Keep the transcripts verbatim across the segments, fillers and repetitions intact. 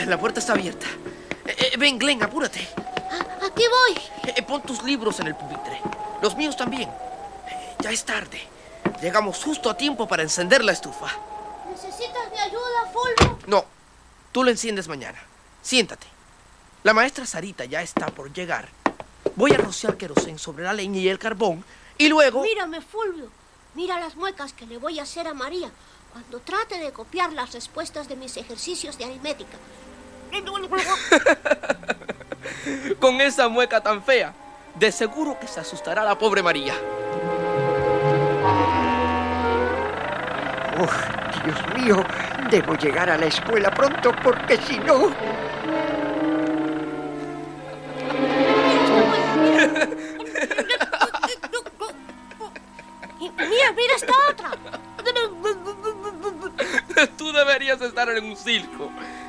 La puerta está abierta. Eh, eh, ven, Glenn, apúrate. ¿A, aquí voy? Eh, pon tus libros en el pupitre. Los míos también. Eh, ya es tarde. Llegamos justo a tiempo para encender la estufa. ¿Necesitas mi ayuda, Fulvio? No, tú la enciendes mañana. Siéntate. La maestra Sarita ya está por llegar. Voy a rociar querosén sobre la leña y el carbón y luego... Mírame, Fulvio. Mira las muecas que le voy a hacer a María cuando trate de copiar las respuestas de mis ejercicios de aritmética. Con esa mueca tan fea, de seguro que se asustará la pobre María. Oh, Dios mío, debo llegar a la escuela pronto porque si no... Mira, mira esta otra. Tú deberías estar en un circo.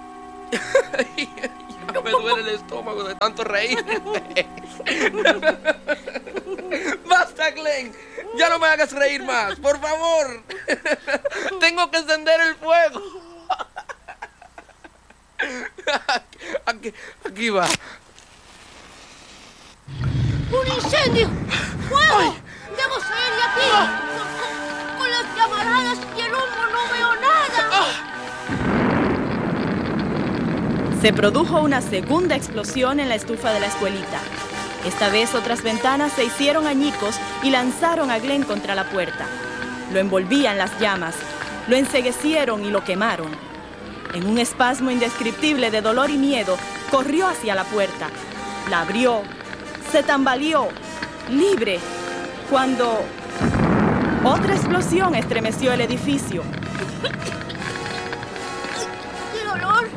Ya me duele el estómago de tanto reír. Basta, Glenn. Ya no me hagas reír más, por favor. Tengo que encender el fuego. Aquí, aquí va. ¡Un incendio! ¡Fuego! Ay. ¡Debo salir de aquí! Con, con las llamaradas y el humo no veo nada. Se produjo una segunda explosión en la estufa de la escuelita. Esta vez otras ventanas se hicieron añicos y lanzaron a Glenn contra la puerta. Lo envolvían las llamas, lo enceguecieron y lo quemaron. En un espasmo indescriptible de dolor y miedo, corrió hacia la puerta. La abrió, se tambaleó, libre, cuando otra explosión estremeció el edificio. ¡Qué dolor!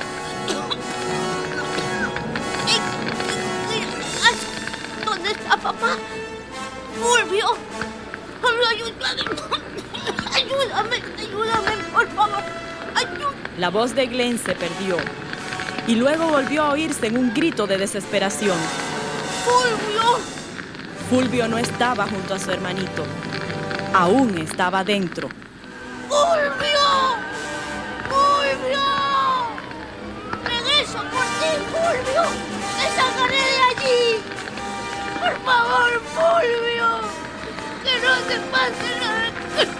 ¿Dónde está papá? ¡Fulvio! Ayúdame, ayúdame, ayúdame, por favor. Ayúdame. La voz de Glenn se perdió y luego volvió a oírse en un grito de desesperación. ¡Fulvio! Fulvio no estaba junto a su hermanito. Aún estaba dentro. ¡Fulvio! ¡Fulvio! ¡Regreso por ti, Fulvio! ¡Te sacaré de allí! ¡Por favor, Fulvio! ¡Que no te pase nada!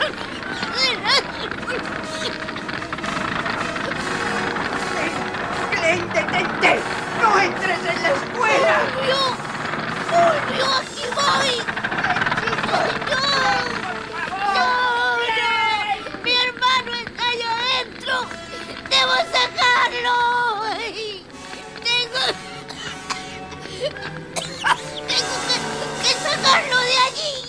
¡Glenn, detente! ¡No entres en la escuela! ¡Fulvio! ¡Fulvio, aquí voy! ¡No! ¡No! ¡No! ¡Mi hermano está allá adentro! ¡Debo sacarlo! Ay, ¡Tengo... ¡Tengo que, que sacarlo de allí!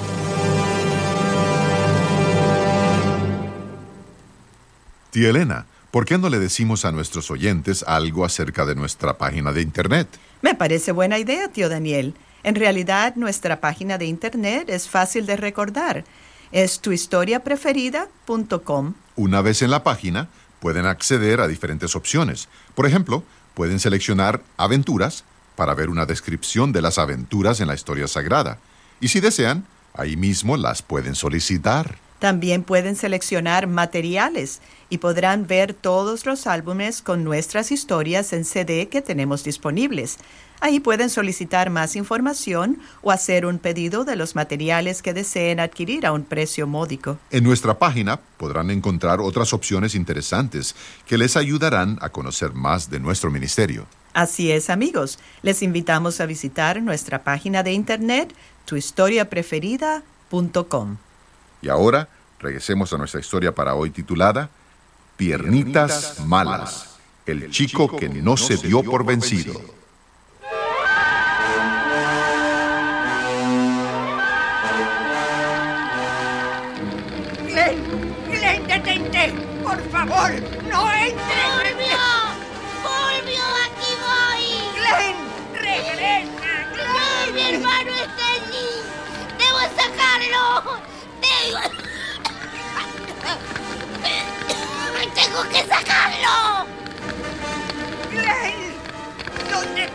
Tía Elena, ¿por qué no le decimos a nuestros oyentes algo acerca de nuestra página de internet? Me parece buena idea, tío Daniel. En realidad, nuestra página de internet es fácil de recordar. Es tu historia preferida punto com. Una vez en la página, pueden acceder a diferentes opciones. Por ejemplo, pueden seleccionar aventuras para ver una descripción de las aventuras en la historia sagrada. Y si desean, ahí mismo las pueden solicitar. También pueden seleccionar materiales y podrán ver todos los álbumes con nuestras historias en C D que tenemos disponibles. Ahí pueden solicitar más información o hacer un pedido de los materiales que deseen adquirir a un precio módico. En nuestra página podrán encontrar otras opciones interesantes que les ayudarán a conocer más de nuestro ministerio. Así es, amigos. Les invitamos a visitar nuestra página de internet tu historia preferida punto com. Y ahora, regresemos a nuestra historia para hoy titulada Piernitas Malas, el chico que no se dio por vencido. ¡Glenn! ¡Glenn, detente! ¡Por favor, no entres! ¡Fulvio! ¡Fulvio, aquí voy! ¡Glenn, regresa! ¡No, mi hermano está allí! ¡Debo sacarlo! ¡Tengo... ¡Tengo que sacarlo! ¡Glenn! ¿Dónde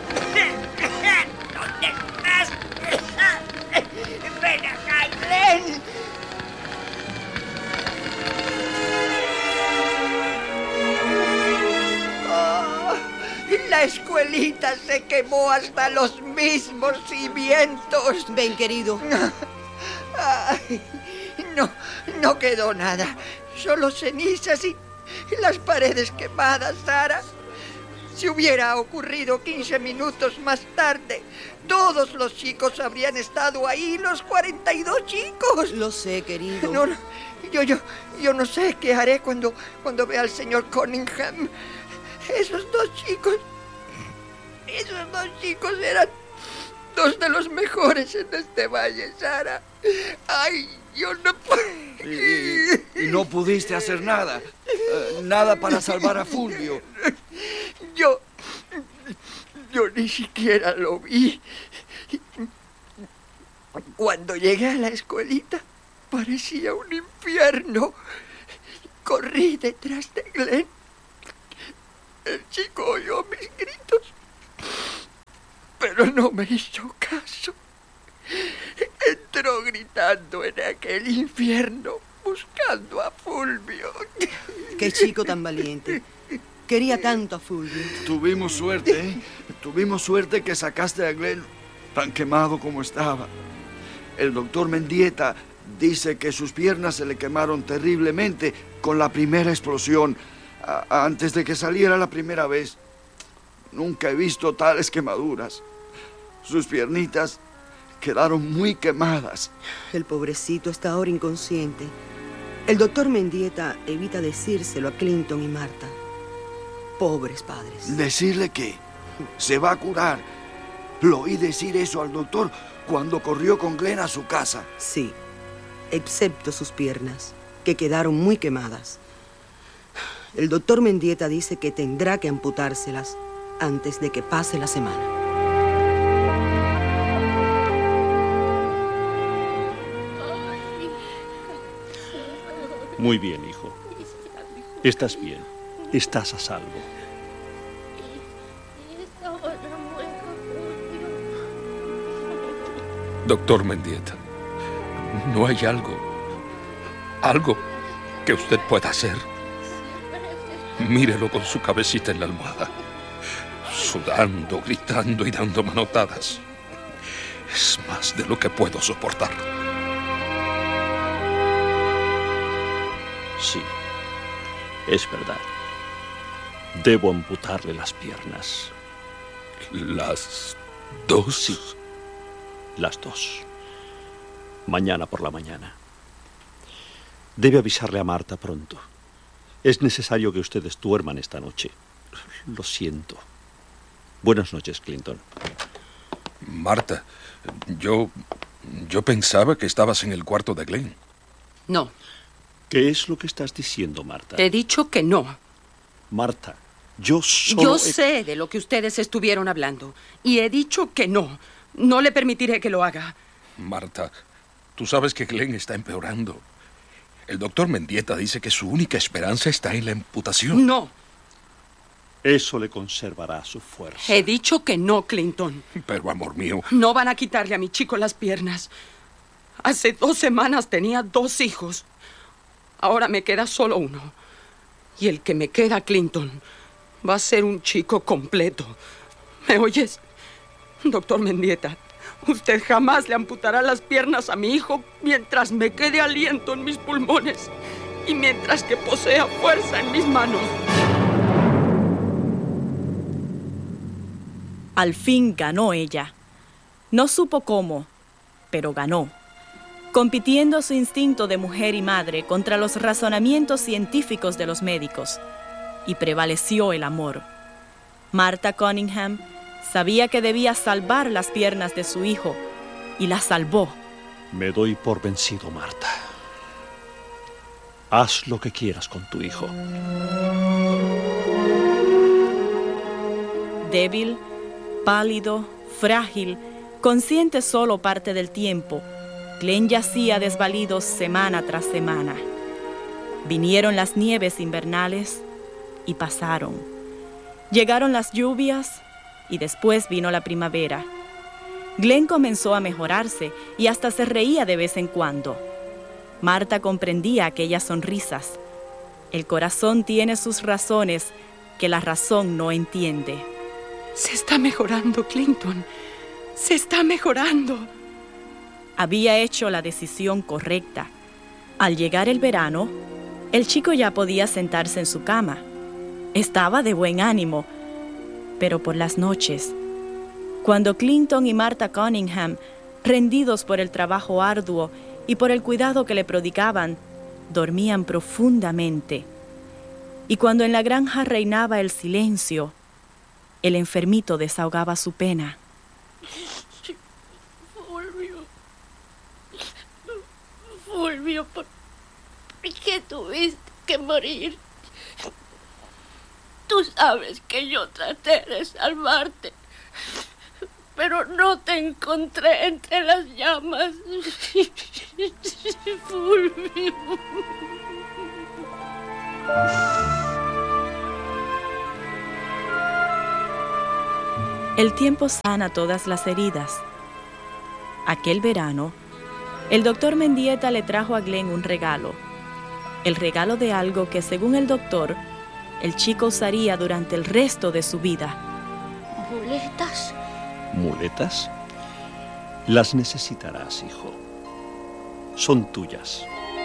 La escuelita se quemó hasta los mismos cimientos. Ven, querido. Ay, no, no quedó nada. Solo cenizas y, y las paredes quemadas, Sara. Si hubiera ocurrido quince minutos más tarde, todos los chicos habrían estado ahí, los cuarenta y dos chicos. Lo sé, querido. No, no, yo, yo, yo no sé qué haré cuando, cuando vea al señor Cunningham. Esos dos chicos, esos dos chicos eran dos de los mejores en este valle, Sara. Ay, yo no puedo. Y, y no pudiste hacer nada. Uh, nada para salvar a Fulvio. Yo, yo ni siquiera lo vi. Cuando llegué a la escuelita, parecía un infierno. Corrí detrás de Glenn. El chico oyó mis gritos, pero no me hizo caso. Entró gritando en aquel infierno, buscando a Fulvio. Qué chico tan valiente. Quería tanto a Fulvio. Tuvimos suerte, ¿eh? Tuvimos suerte que sacaste a Glenn tan quemado como estaba. El doctor Mendieta dice que sus piernas se le quemaron terriblemente con la primera explosión, a- antes de que saliera la primera vez. Nunca he visto tales quemaduras. Sus piernitas quedaron muy quemadas. El pobrecito está ahora inconsciente. El doctor Mendieta evita decírselo a Clinton y Marta. Pobres padres. ¿Decirle qué? Se va a curar. Lo oí decir eso al doctor cuando corrió con Glenn a su casa. Sí, excepto sus piernas, que quedaron muy quemadas. El doctor Mendieta dice que tendrá que amputárselas antes de que pase la semana. Muy bien, hijo. Estás bien. Estás a salvo. Y esta otra mueca, Fulvio. Doctor Mendieta, ¿no hay algo, algo que usted pueda hacer? Mírelo con su cabecita en la almohada, sudando, gritando y dando manotadas. Es más de lo que puedo soportar. Sí, es verdad. Debo amputarle las piernas. ¿Las dos? Sí, las dos. Mañana por la mañana. Debe avisarle a Marta pronto. Es necesario que ustedes duerman esta noche. Lo siento. Buenas noches, Clinton. Marta, yo... yo pensaba que estabas en el cuarto de Glenn. No. ¿Qué es lo que estás diciendo, Marta? He dicho que no. Marta, yo solo... Yo he... sé de lo que ustedes estuvieron hablando. Y he dicho que no. No le permitiré que lo haga. Marta, tú sabes que Glenn está empeorando. El doctor Mendieta dice que su única esperanza está en la amputación. No. Eso le conservará su fuerza. He dicho que no, Clinton. Pero, amor mío... No van a quitarle a mi chico las piernas. Hace dos semanas tenía dos hijos. Ahora me queda solo uno. Y el que me queda, Clinton, va a ser un chico completo. ¿Me oyes? Doctor Mendieta, usted jamás le amputará las piernas a mi hijo mientras me quede aliento en mis pulmones y mientras que posea fuerza en mis manos. Al fin ganó ella. No supo cómo, pero ganó, compitiendo su instinto de mujer y madre contra los razonamientos científicos de los médicos, y prevaleció el amor. Marta Cunningham sabía que debía salvar las piernas de su hijo, y las salvó. Me doy por vencido, Marta. Haz lo que quieras con tu hijo. Débil, pálido, frágil, consciente solo parte del tiempo, Glenn yacía desvalido semana tras semana. Vinieron las nieves invernales y pasaron. Llegaron las lluvias y después vino la primavera. Glenn comenzó a mejorarse y hasta se reía de vez en cuando. Marta comprendía aquellas sonrisas. El corazón tiene sus razones que la razón no entiende. Se está mejorando, Clinton. Se está mejorando. Había hecho la decisión correcta. Al llegar el verano, el chico ya podía sentarse en su cama. Estaba de buen ánimo, pero por las noches, cuando Clinton y Martha Cunningham, rendidos por el trabajo arduo y por el cuidado que le prodigaban, dormían profundamente, y cuando en la granja reinaba el silencio, el enfermito desahogaba su pena. Fulvio, Fulvio, ¿por qué tuviste que morir? Tú sabes que yo traté de salvarte, pero no te encontré entre las llamas. Fulvio. El tiempo sana todas las heridas. Aquel verano, el doctor Mendieta le trajo a Glenn un regalo. El regalo de algo que, según el doctor, el chico usaría durante el resto de su vida. ¿Muletas? ¿Muletas? Las necesitarás, hijo. Son tuyas.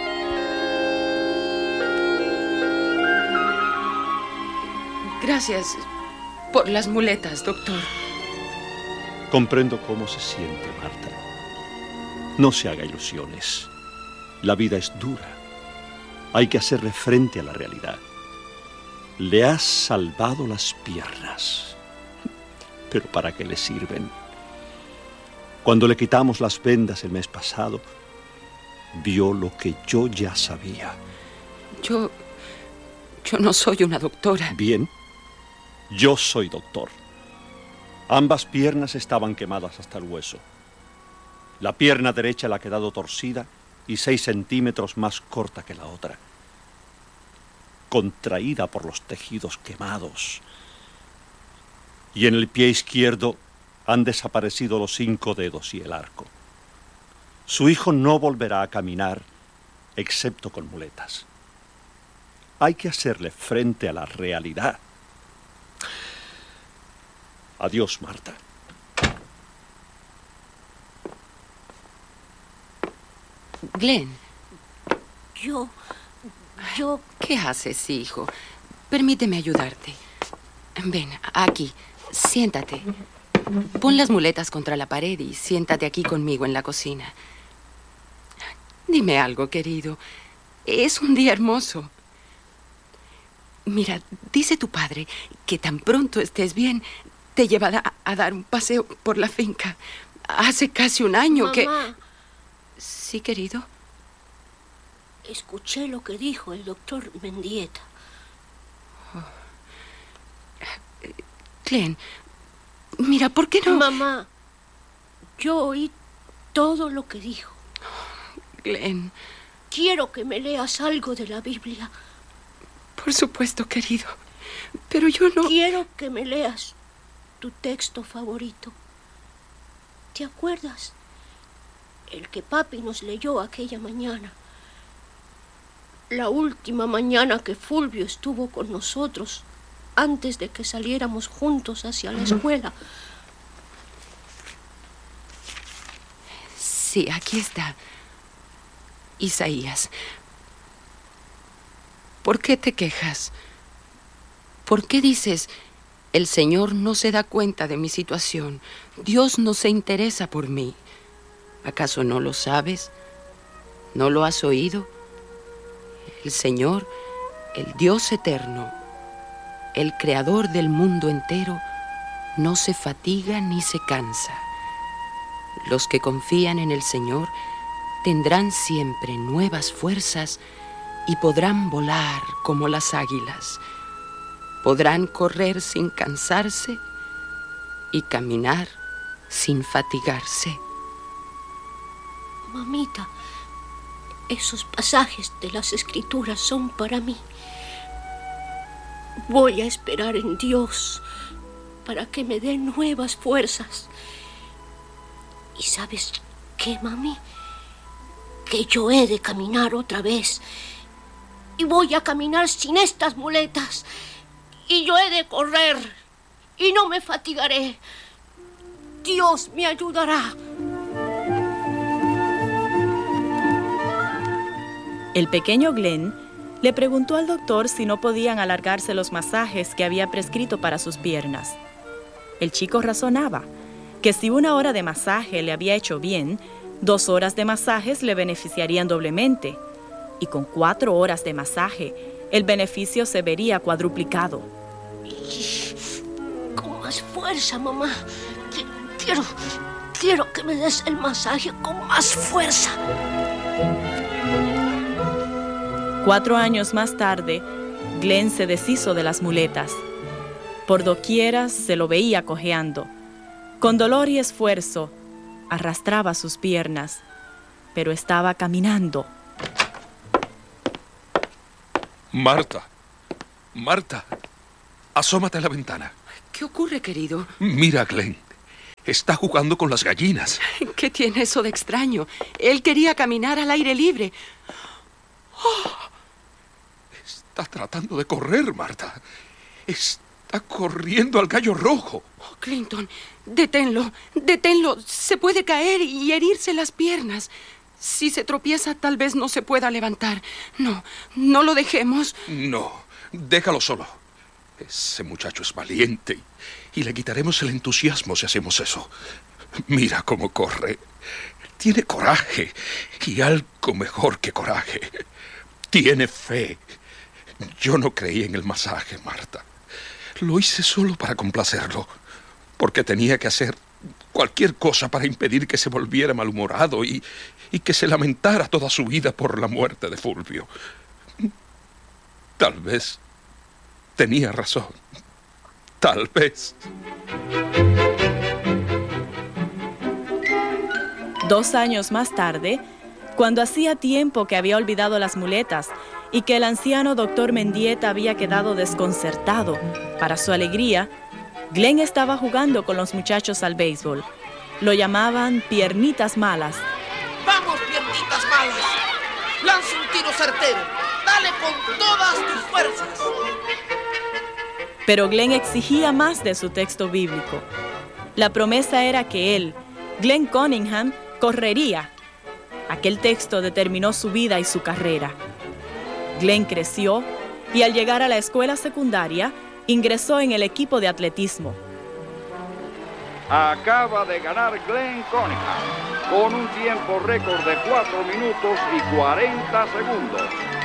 Gracias por las muletas, doctor. Comprendo cómo se siente, Marta. No se haga ilusiones. La vida es dura. Hay que hacerle frente a la realidad. Le has salvado las piernas. ¿Pero para qué le sirven? Cuando le quitamos las vendas el mes pasado, vio lo que yo ya sabía. Yo... yo no soy una doctora. Bien. Yo soy doctor. Ambas piernas estaban quemadas hasta el hueso. La pierna derecha le ha quedado torcida y seis centímetros más corta que la otra, contraída por los tejidos quemados. Y en el pie izquierdo han desaparecido los cinco dedos y el arco. Su hijo no volverá a caminar, excepto con muletas. Hay que hacerle frente a la realidad. Adiós, Marta. Glenn. Yo... yo... ¿Qué haces, hijo? Permíteme ayudarte. Ven, aquí. Siéntate. Pon las muletas contra la pared y siéntate aquí conmigo en la cocina. Dime algo, querido. Es un día hermoso. Mira, dice tu padre que tan pronto estés bien, te llevará a dar un paseo por la finca. Hace casi un año Mamá. que... Sí, querido. Escuché lo que dijo el doctor Mendieta. Oh. Glenn, mira, ¿por qué no...? Mamá, yo oí todo lo que dijo. Glenn. Quiero que me leas algo de la Biblia. Por supuesto, querido. Pero yo no... Quiero que me leas tu texto favorito. ¿Te acuerdas? El que papi nos leyó aquella mañana. La última mañana que Fulvio estuvo con nosotros, antes de que saliéramos juntos hacia la escuela. Sí, aquí está. Isaías. ¿Por qué te quejas? ¿Por qué dices, el Señor no se da cuenta de mi situación? Dios no se interesa por mí. ¿Acaso no lo sabes? ¿No lo has oído? El Señor, el Dios eterno, el creador del mundo entero, no se fatiga ni se cansa. Los que confían en el Señor tendrán siempre nuevas fuerzas y podrán volar como las águilas. Podrán correr sin cansarse y caminar sin fatigarse. Mamita, esos pasajes de las Escrituras son para mí. Voy a esperar en Dios para que me dé nuevas fuerzas. ¿Y sabes qué, mami? Que yo he de caminar otra vez. Y voy a caminar sin estas muletas. Y yo he de correr y no me fatigaré. Dios me ayudará. El pequeño Glenn le preguntó al doctor si no podían alargarse los masajes que había prescrito para sus piernas. El chico razonaba que si una hora de masaje le había hecho bien, dos horas de masajes le beneficiarían doblemente. Y con cuatro horas de masaje, el beneficio se vería cuadruplicado. Con más fuerza, mamá. Quiero, quiero que me des el masaje con más fuerza. Cuatro años más tarde, Glenn se deshizo de las muletas. Por doquiera se lo veía cojeando. Con dolor y esfuerzo, arrastraba sus piernas, pero estaba caminando. Marta, Marta, asómate a la ventana. ¿Qué ocurre, querido? Mira, Glenn, está jugando con las gallinas. ¿Qué tiene eso de extraño? Él quería caminar al aire libre. ¡Oh! Está tratando de correr, Marta. Está corriendo al gallo rojo. Oh, Clinton, deténlo, deténlo. Se puede caer y herirse las piernas. Si se tropieza, tal vez no se pueda levantar. No, no lo dejemos. No, déjalo solo. Ese muchacho es valiente y le quitaremos el entusiasmo si hacemos eso. Mira cómo corre. Tiene coraje y algo mejor que coraje. Tiene fe. Yo no creí en el masaje, Marta. Lo hice solo para complacerlo, porque tenía que hacer cualquier cosa para impedir que se volviera malhumorado y, y que se lamentara toda su vida por la muerte de Fulvio. Tal vez tenía razón. Tal vez. Dos años más tarde, cuando hacía tiempo que había olvidado las muletas y que el anciano doctor Mendieta había quedado desconcertado, para su alegría, Glenn estaba jugando con los muchachos al béisbol. Lo llamaban piernitas malas. ¡Vamos, piernitas malas! ¡Lanza un tiro certero! ¡Dale con todas tus fuerzas! Pero Glenn exigía más de su texto bíblico. La promesa era que él, Glenn Cunningham, correría. Aquel texto determinó su vida y su carrera. Glenn creció y al llegar a la escuela secundaria, ingresó en el equipo de atletismo. Acaba de ganar Glenn Cunningham con un tiempo récord de cuatro minutos y cuarenta segundos.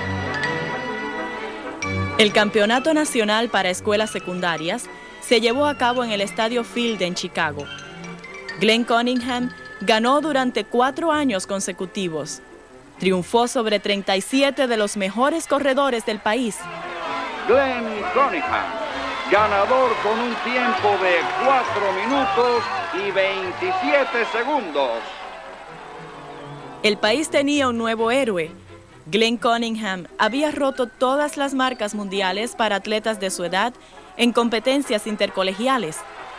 El campeonato nacional para escuelas secundarias se llevó a cabo en el Estadio Field en Chicago. Glenn Cunningham ganó durante cuatro años consecutivos. Triunfó sobre treinta y siete de los mejores corredores del país. Glenn Cunningham, ganador con un tiempo de cuatro minutos y veintisiete segundos. El país tenía un nuevo héroe. Glenn Cunningham había roto todas las marcas mundiales para atletas de su edad en competencias intercolegiales.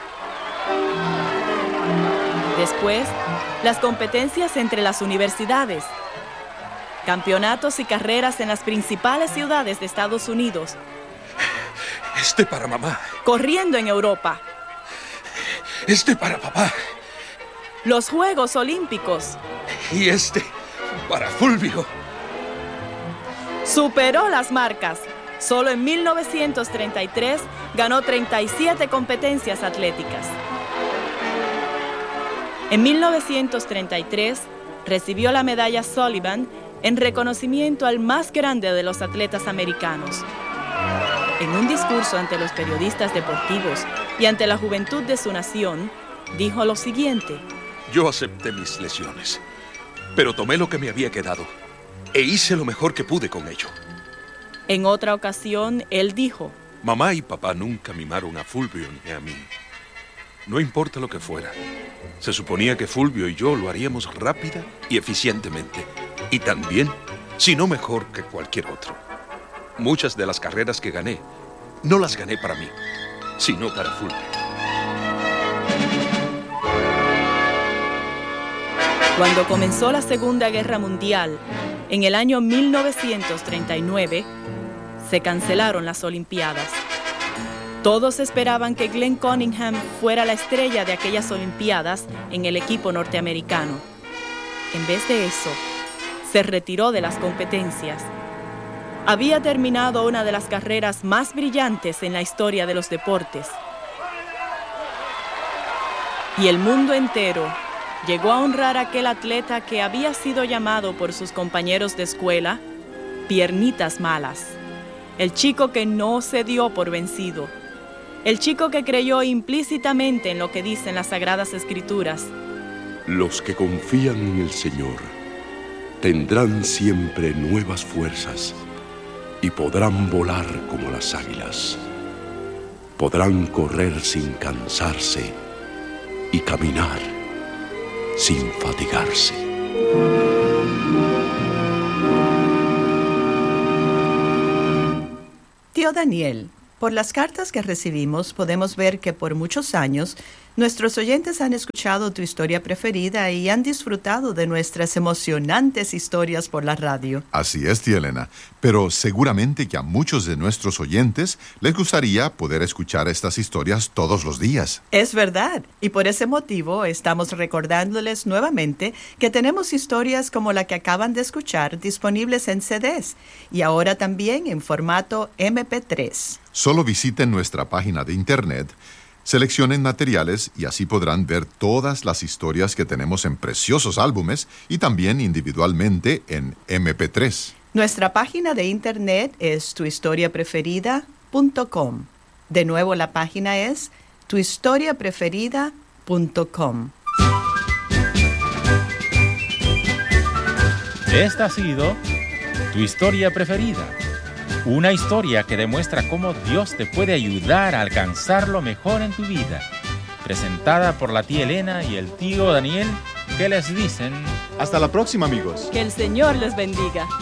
Después, las competencias entre las universidades, campeonatos y carreras en las principales ciudades de Estados Unidos. Este para mamá. Corriendo en Europa. Este para papá. Los Juegos Olímpicos. Y este para Fulvio. Superó las marcas. Solo en mil novecientos treinta y tres ganó treinta y siete competencias atléticas. En mil novecientos treinta y tres recibió la medalla Sullivan en reconocimiento al más grande de los atletas americanos. En un discurso ante los periodistas deportivos y ante la juventud de su nación, dijo lo siguiente: Yo acepté mis lesiones, pero tomé lo que me había quedado e hice lo mejor que pude con ello. En otra ocasión, él dijo: Mamá y papá nunca mimaron a Fulvio ni a mí. No importa lo que fuera. Se suponía que Fulvio y yo lo haríamos rápida y eficientemente. Y también, si no mejor que cualquier otro. Muchas de las carreras que gané, no las gané para mí, sino para Fulvio. Cuando comenzó la Segunda Guerra Mundial, en el año mil novecientos treinta y nueve, se cancelaron las Olimpiadas. Todos esperaban que Glenn Cunningham fuera la estrella de aquellas Olimpiadas en el equipo norteamericano. En vez de eso, se retiró de las competencias. Había terminado una de las carreras más brillantes en la historia de los deportes. Y el mundo entero llegó a honrar a aquel atleta que había sido llamado por sus compañeros de escuela Piernitas Malas. El chico que no se dio por vencido. El chico que creyó implícitamente en lo que dicen las Sagradas Escrituras. Los que confían en el Señor tendrán siempre nuevas fuerzas y podrán volar como las águilas. Podrán correr sin cansarse y caminar sin fatigarse. Tío Daniel, por las cartas que recibimos podemos ver que por muchos años nuestros oyentes han escuchado tu historia preferida y han disfrutado de nuestras emocionantes historias por la radio. Así es, tía Elena, pero seguramente que a muchos de nuestros oyentes les gustaría poder escuchar estas historias todos los días. Es verdad, y por ese motivo estamos recordándoles nuevamente que tenemos historias como la que acaban de escuchar disponibles en C Ds y ahora también en formato eme pe tres. Solo visiten nuestra página de internet, seleccionen materiales y así podrán ver todas las historias que tenemos en preciosos álbumes y también individualmente en eme pe tres. Nuestra página de internet es tu historia preferida punto com. De nuevo, la página es tu historia preferida punto com. Esta ha sido Tu Historia Preferida. Una historia que demuestra cómo Dios te puede ayudar a alcanzar lo mejor en tu vida. Presentada por la tía Elena y el tío Daniel, que les dicen... Hasta la próxima, amigos. Que el Señor les bendiga.